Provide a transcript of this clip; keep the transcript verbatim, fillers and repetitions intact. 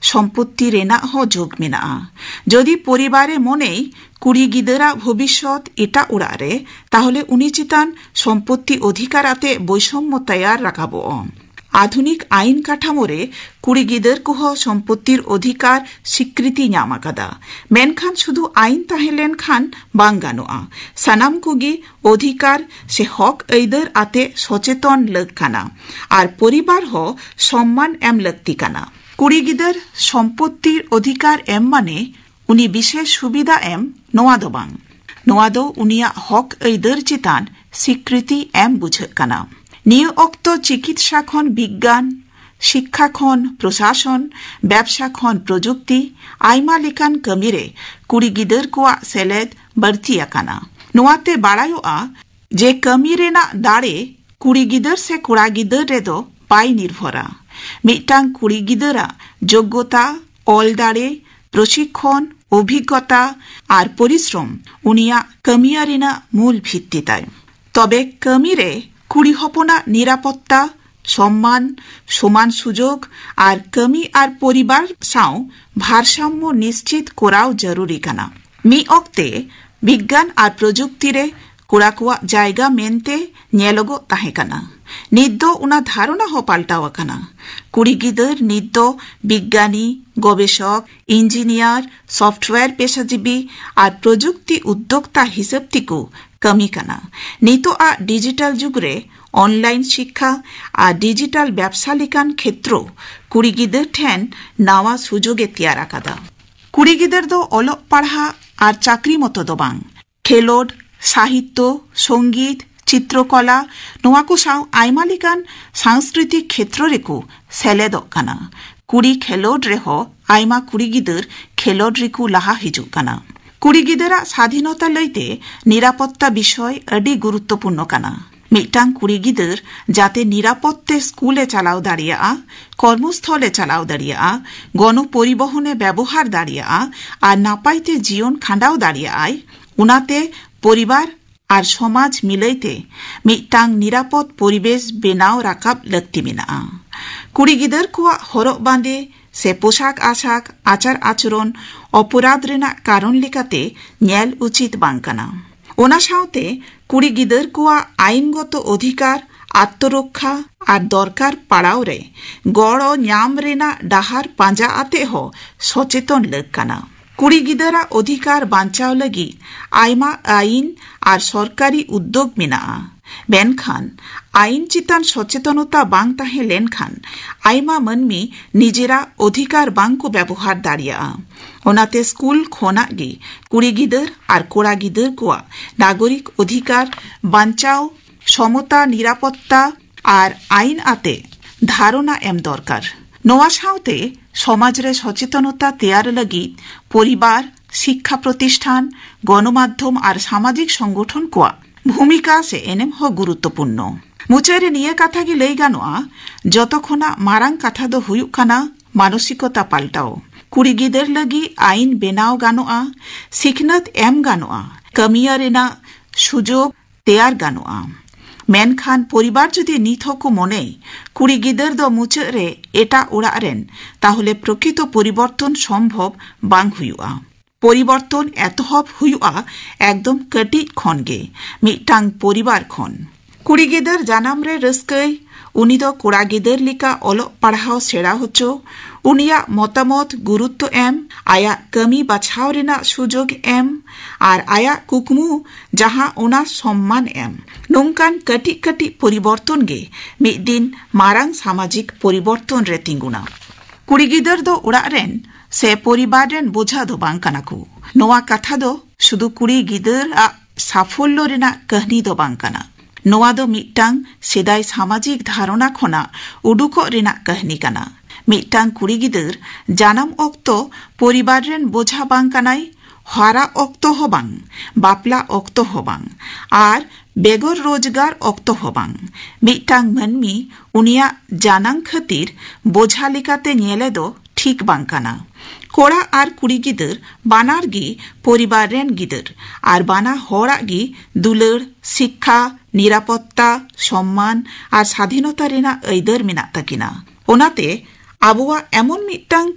सम्पत्ति रेनाक हो जोग मेनाआ। जदि परिवारे मनेई कुड़ी गिदरा भविष्यत एटा उड़ा रे ताहले उनी चितान सम्पत्ति अधिकार आते बैषम्य तैयार राखाबो। आधुनिक आईन काठामोरे कुड़ी गिदर को सम्पत्तिर अधिकार स्वीकृति नाम आकादा। मेनखान शुधु आईन ताहें लेनखान बांग गानोआ। सानाम कोगी अधिकार से हक ऐदर आते सचेतन लग काना आर परिवार हो सम्मान एम लगती काना। कुड़ी गिदर सम्पत्तिर अधिकार एम माने उनी विशेष सुविधा एम नोआ दो बांग। नोआ दो उनिया हक ऐदर चितान स्वीकृति एम बुझक काना। नियो अक्तो चिकित्सा खन विज्ञान, शिक्षा खन प्रशासन, व्यवसा खन प्रजुक्ति आयमा लेकान कमीरे कुड़ी गिदर कोआ सेलेद बढ़ती आकाना। नोआते बाड़ायोआ जे कमी रेना दाड़े कुड़ी गिदर से कोड़ा गिदर रेदो पाई निर्भरा। मिटांग कुड़ी गिदरा योग्यता, ऑल दाड़े, प्रशिक्षण, अभिज्ञता आर परिश्रम उनिया कमिया रेना मूल भित्ति ताई। तबे कमीरे कुड़ी हपना निरापत्ता, सम्मान, समान सुजोग आर कमी आर परिवार साव भारसाम्य निश्चित कराव जरूरी काना। मी अक्ते विज्ञान आर प्रजुक्ति रे कुड़ा कुआ जायगा मेनते नेलोगो ताहे काना। निद्दो उना धारणा हो पाल्टाव काना। कुड़ी गिदर निद्दो विज्ञानी, गवेषक, इंजिनियर, सफ्टवेयर पेशाजीबी आर प्रजुक्ति उद्योक्ता हिसाब तिकु कमी काना। नितो आ डिजिटल जुगरे ऑनलाइन शिक्षा आ डिजिटल व्यवसा लेकान क्षेत्रो कुड़ी गिदर ठेन नावा सुजोगे तैयार आकादा। कुड़ी गिदर दो ओलोग पढ़ा आर चाकरी मतो दो बांग। खेलोड, साहित्य, संगीत, चित्रकला नोआ को साव आयमा लेकान सांस्कृतिक क्षेत्र रेको सेलेदो काना। कुड़ी खेलोड रेहो आयमा कुड़ी गिदर खेलोड रेको लाहा हिजुग काना। कुड़ी गिदरा स्वाधीनता लईते निरापत्ता विषय अडी गुरुत्वपूर्ण काना। मिटांग कुड़ी गिदर जाते निरापत्ते स्कूले चालाव दाड़िया, कर्मस्थले चालाव दाड़िया, गण परिवहने व्यवहार दाड़िया आर नापाइते जीवन खांडाव दाड़िया आय उनाते परिवार आर समाज मिलैते मिटांग निरापद परिवेश बेनाव राखाब लगती मेनाआ। कुड़ी गिदर कोआ हरक बांदे से पोशाक आशाक आचार आचरण अपराध रेना कारण लेकाते नेल उचित बांग काना। ओना सावते कुड़ी गिदर कोआ आईनगत अधिकार आत्मरक्षा आर दरकार पाड़ाव रे गड़ो न्याम रेना डाहार पांजा आते हो सचेतन लग काना। कुड़ी गिदरा अधिकार बांचाव लगी आयमा आईन आर सरकारी उद्योग मेनाआ। मेनखान आईन चितान सचेतनता बांग ताहे लेनखान आयमा मनमी निजेरा अधिकार बांग को व्यवहार दाड़िया। ओनाते स्कूल खोनागी कुड़ी गिदर आर कोड़ा गिदर कोआ नागरिक अधिकार बांचाव समता निरापत्ता आर आईन आते धारणा एम दरकार। नोआ सावते समाज रे सचेतनता तैयार लगी परिवार, शिक्षा प्रतिष्ठान, गणमाध्यम आर सामाजिक संगठन कोआ भूमिका से एनेम हो गुरुत्वपूर्ण। मुचारे निये कथा की लई गानोआ जतखोना मारांग कथा दो हुयुक काना मानसिकता पाल्टाओ। कुड़ी गिदर लगी आईन बेनाव गानोआ, सिखनत एम गानोआ, कमिया रेना सुजोग तैयार गानोआ। मेनखान परिवार जदि नित हको मने कुड़ी गिदर दो मुचारे एटा ओड़ा रेन ताहले प्रकृत परिवर्तन सम्भव बांग हुयुआ। परिवर्तन एतहब हुयुआ एकदम कटिज खन गे मिटांग परिवार खन। कुड़ी गिदर जानाम रे रस्कई उनी दो कोड़ा गिदर लिका ओलोग पढ़ाव सेड़ा होचो उनिया मतामत गुरुत्व एम आया कमी बाछाव रेना सुजोग एम आर आया कुकमु जहां ओना सम्मान एम नोंकान कटी कटी परिवर्तन गे मिद दिन मारांग सामाजिक परिवर्तन रे तिंगुना। कुड़ी गिदर दो उड़ा रेन से परिवार रेन बोझा दो बांग काना को। नोआ कथा दो शुधु कुड़ी गिदर आ साफल्य रेना कहनी दो बांग काना। नोआ दो मिटांग सेदाय सामाजिक धारणा खोना उडुको रेना कहनी काना। मिटांग कुड़ी गिदर जानाम अक्तो परिवार रेन बोझा बांग कानाई हारा अक्तो हो बांग, बापला अक्तो हो बांग आर बेगर रोजगार अक्तो हो बांग। मिटांग मनमी उनिया जानांग खातिर बोझा लेकाते नेले दो ठीक बांग काना। कोड़ा आर कुड़ी गिदर बानार गी परिवार रेन गिदर आर बाना होड़ा गी दुलर, शिक्षा, निरापत्ता, सम्मान आर स्वाधीनता रेना ऐदर मेना ताकिना। ओनाते आबोआ एमन मिटांग